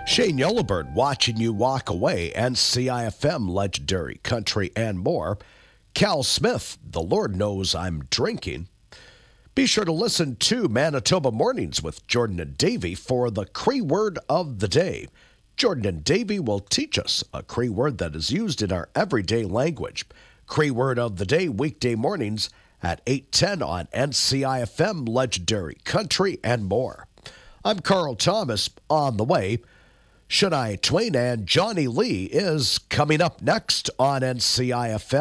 Shane Yellowbird watching you walk away, and CIFM legendary country and more. Cal Smith, the Lord knows I'm drinking. Be sure to listen to Manitoba Mornings with Jordan and Davey for the Cree word of the day. Jordan and Davey will teach us a Cree word that is used in our everyday language. Cree word of the day weekday mornings at 8:10 on NCIFM legendary country and more. I'm Carl Thomas. On the way, Shania Twain and Johnny Lee is coming up next on NCIFM.